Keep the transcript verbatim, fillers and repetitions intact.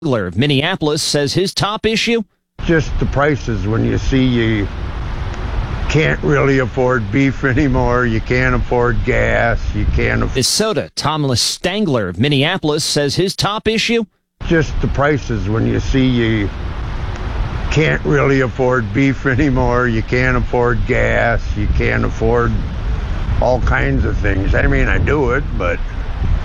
Stangler of Minneapolis says his top issue? Just the prices. When you see you can't really afford beef anymore, you can't afford gas, you can't afford... Minnesota, Thomas Stangler of Minneapolis says his top issue? Just the prices. When you see you can't really afford beef anymore, you can't afford gas, you can't afford all kinds of things. I mean, I do it, but